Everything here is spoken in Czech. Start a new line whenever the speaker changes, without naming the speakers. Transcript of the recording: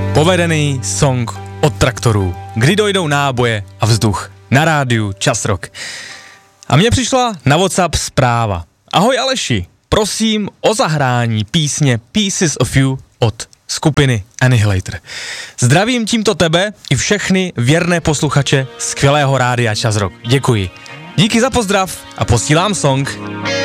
Povedený song od Traktorů. Kdy dojdou náboje a vzduch. Na rádiu Čas Rock. A mně přišla na WhatsApp zpráva. Ahoj Aleši, prosím o zahrání písně Pieces of You od skupiny Annihilator. Zdravím tímto tebe i všechny věrné posluchače skvělého rádia Čas Rock. Děkuji. Díky za pozdrav a posílám song.